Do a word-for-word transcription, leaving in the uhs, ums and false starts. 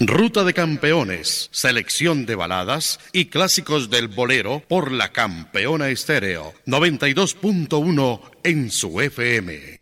Ruta de Campeones, selección de baladas y clásicos del bolero por la Campeona Estéreo, noventa y dos punto uno en su F M.